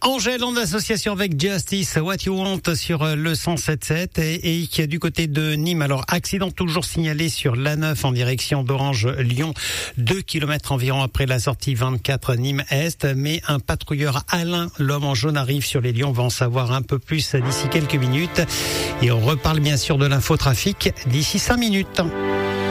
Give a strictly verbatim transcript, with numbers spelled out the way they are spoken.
Angèle en association avec Justice, What You Want sur le cent sept sept et, et qui est du côté de Nîmes. Alors, accident toujours signalé sur l'A neuf en direction d'Orange-Lyon, deux kilomètres environ après la sortie vingt-quatre Nîmes-Est. Mais un patrouilleur Alain, l'homme en jaune, arrive sur les lions. On va en savoir un peu plus d'ici quelques minutes. Et on reparle bien sûr de l'infotrafic d'ici cinq minutes.